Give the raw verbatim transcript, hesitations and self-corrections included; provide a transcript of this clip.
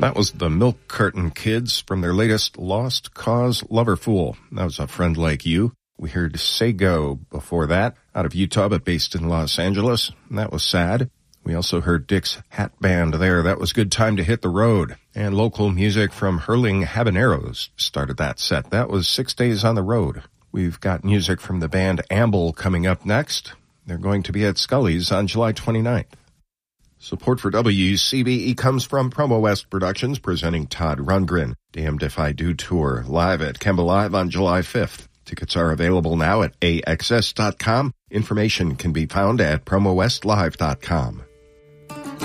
That was the Milk Carton Kids from their latest Lost Cause Lover Fool. That was A Friend Like You. We heard Say Go before that, out of Utah but based in Los Angeles. And that was Sad. We also heard Dick's Hat Band there. That was Good Time to Hit the Road. And local music from Hurling Habaneros started that set. That was Six Days on the Road. We've got music from the band Amble coming up next. They're going to be at Scully's on July twenty-ninth. Support for W C B E comes from Promo West Productions, presenting Todd Rundgren, Damned If I Do Tour, live at Kemba Live on July fifth. Tickets are available now at A X S dot com. Information can be found at promo west live dot com.